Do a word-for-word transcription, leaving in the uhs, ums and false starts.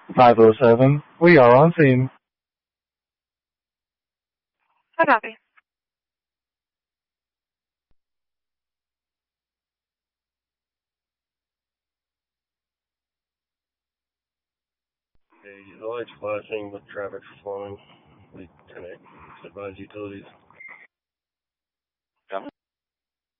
five oh seven, we are on scene. Hi, Bobby. Okay, the light's flashing, but traffic's flowing. We connect. Advise utilities.